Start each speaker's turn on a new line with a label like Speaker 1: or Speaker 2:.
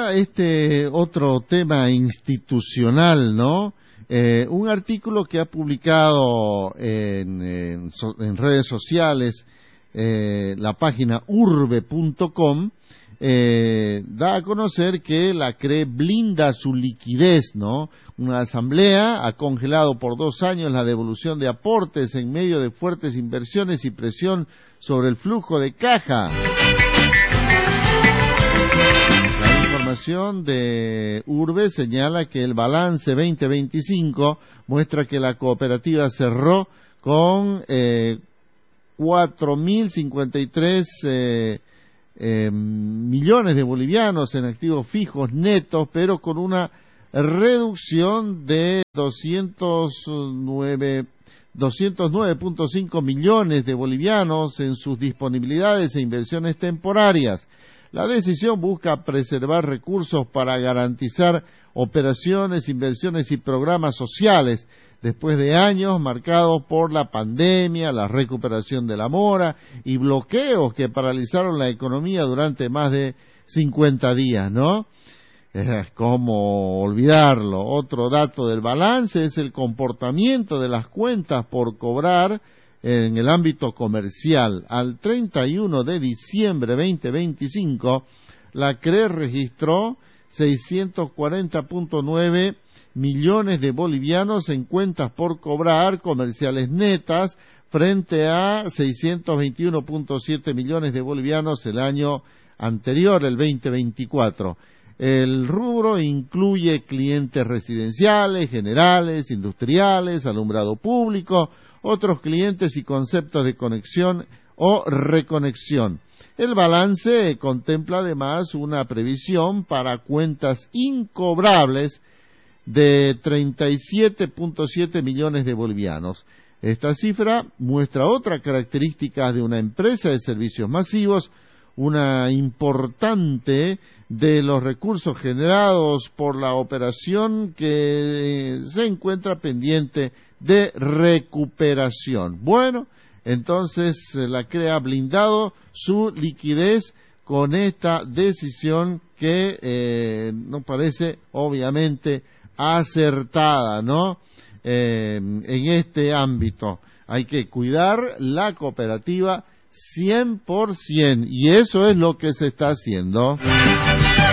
Speaker 1: ahora otro tema institucional, ¿no? Un artículo que ha publicado en redes sociales la página urbe.com da a conocer que la CRE blinda su liquidez, ¿no? Una asamblea ha congelado por 2 años la devolución de aportes en medio de fuertes inversiones y presión sobre el flujo de caja. La información de Urbe señala que el balance 2025 muestra que la cooperativa cerró con 4.053 millones de bolivianos en activos fijos netos, pero con una reducción de 209.5 millones de bolivianos en sus disponibilidades e inversiones temporarias. La decisión busca preservar recursos para garantizar operaciones, inversiones y programas sociales después de años marcados por la pandemia, la recuperación de la mora y bloqueos que paralizaron la economía durante más de 50 días, ¿no? ¿Cómo olvidarlo? Otro dato del balance es el comportamiento de las cuentas por cobrar en el ámbito comercial. Al 31 de diciembre 2025, la CRE registró 640.9 millones de bolivianos en cuentas por cobrar comerciales netas frente a 621.7 millones de bolivianos el año anterior, el 2024. El rubro incluye clientes residenciales, generales, industriales, alumbrado público, otros clientes y conceptos de conexión o reconexión. El balance contempla además una previsión para cuentas incobrables de 37.7 millones de bolivianos. Esta cifra muestra otra característica de una empresa de servicios masivos, una importante de los recursos generados por la operación que se encuentra pendiente de recuperación. Bueno, entonces la CRE ha blindado su liquidez con esta decisión que nos parece obviamente acertada, ¿no? En este ámbito hay que cuidar la cooperativa 100%, y eso es lo que se está haciendo.